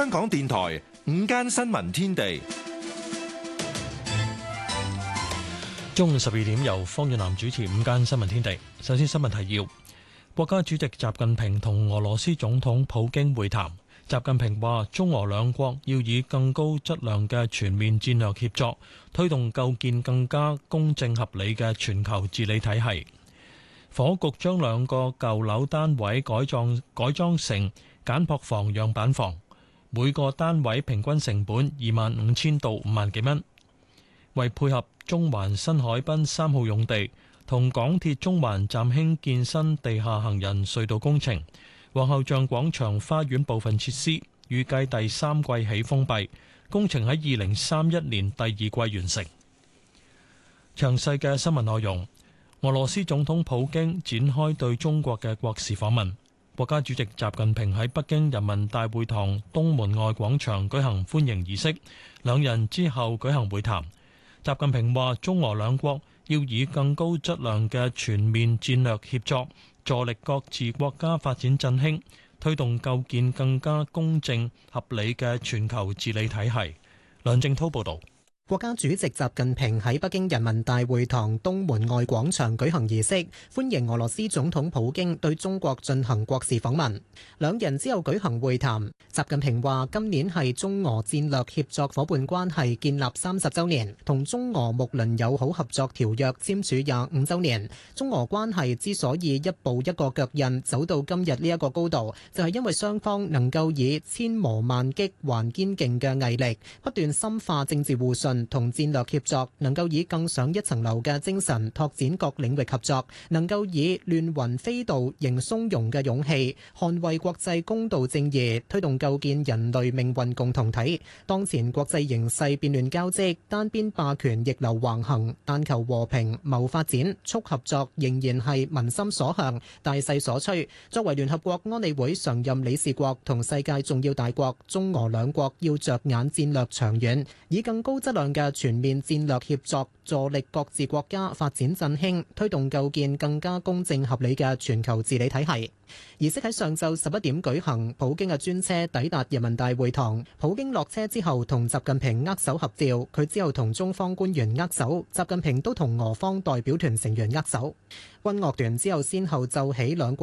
香港電台午間新聞天地， 中午12點由方遠南主持午間新聞天地。首先新聞提要：國家主席習近平同俄羅斯總統普京會談。習近平話，中俄兩國要以更高質量嘅全面戰略協作，推動構建更加公正合理嘅全球治理體系。房屋局將2個舊樓單位改裝成簡樸房樣板房，每個單位平均成本25,000到5萬幾蚊。為配合中環新海濱3號用地同港鐵中環站興建新地下行人隧道工程，皇后像廣場花園部分設施預計第3季起封閉，工程喺2031年第2季完成。詳細嘅新聞內容。俄羅斯總統普京展開對中國嘅國事訪問，國家主席習近平喺北京人民大會堂東門外廣場舉行歡迎儀式，兩人之後舉行會談。習近平話，中俄兩國要以更高質量嘅全面戰略協作，助力各自國家發展振興，推動構建更加公正合理嘅全球治理體系。梁正滔報導。 國家主席習近平喺北京人民大會堂東門外廣場舉行儀式，歡迎俄羅斯總統普京對中國進行國事訪問。兩人之後舉行會談。習近平話，今年係中俄戰略協作伙伴關係建立30週年，同中俄睦鄰友好合作條約簽署25週年。中俄關係之所以一步一個腳印走到今日呢一個高度，就係因為雙方能夠以千磨萬擊還堅勁嘅毅力，不斷深化政治互信同戰略協作，能夠以更上一層樓嘅精神拓展各領域合作，能夠以亂雲飛渡迎松茸嘅勇氣捍衛國際公道正義，推動構建人類命運共同體。當前國際形勢變亂交織，單邊霸權逆流橫行，但求和平謀發展促合作仍然係民心所向大勢所趨。作為聯合國安理會常任理事國同世界重要大國，中俄兩國要着眼戰略長遠，以更高質量嘅全面戰略協作，助力各自國家發展振興，推動構建更加公正合理嘅全球治理體系。儀式喺上晝11點舉行，普京嘅專車抵達人民大會堂。普京落車之後同習近平握手合照，佢之後同中方官員握手，習近平都同俄方代表團成員握手。軍樂團之後先後奏起兩國